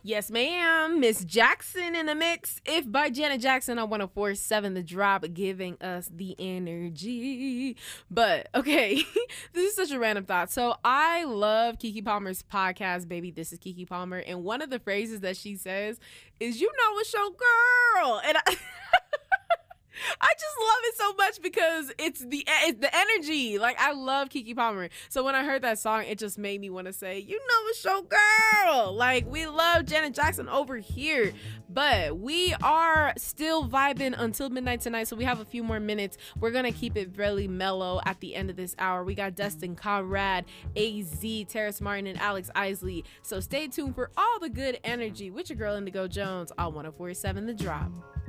Yes, ma'am. Miss Jackson in the mix. If by Janet Jackson on 104.7 The Drop, giving us the energy. But, okay, this is such a random thought. So I love Keke Palmer's podcast, Baby, This is Keke Palmer. And one of the phrases that she says is, you know it's your girl. And I just love it so much because it's the energy. Like, I love Keke Palmer. So when I heard that song, it just made me want to say, you know it's your girl. Like, we love Janet Jackson over here. But we are still vibing until midnight tonight, so we have a few more minutes. We're going to keep it really mellow at the end of this hour. We got Dustin Conrad, AZ, Terrace Martin, and Alex Isley. So stay tuned for all the good energy with your girl Indigo Jones on 104.7 The Drop.